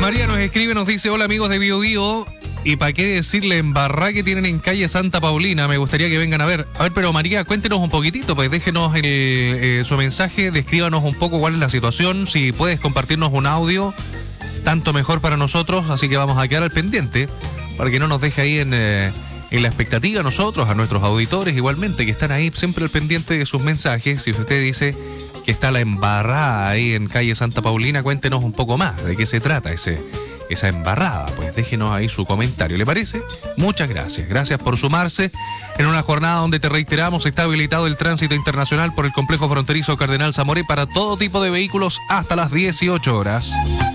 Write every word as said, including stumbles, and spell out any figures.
María nos escribe, nos dice: hola amigos de Bio Bio. ¿Y para qué decirle embarrá que tienen en calle Santa Paulina? Me gustaría que vengan a ver. A ver, pero María, cuéntenos un poquitito, pues déjenos el, eh, su mensaje, descríbanos un poco cuál es la situación. Si puedes compartirnos un audio, tanto mejor para nosotros. Así que vamos a quedar al pendiente para que no nos deje ahí en, eh, en la expectativa a nosotros, a nuestros auditores igualmente, que están ahí siempre al pendiente de sus mensajes. Si usted dice que está la embarrada ahí en calle Santa Paulina, cuéntenos un poco más de qué se trata ese... esa embarrada, pues déjenos ahí su comentario, ¿le parece? Muchas gracias, gracias por sumarse en una jornada donde, te reiteramos, está habilitado el tránsito internacional por el complejo fronterizo Cardenal Zamoré para todo tipo de vehículos hasta las dieciocho horas.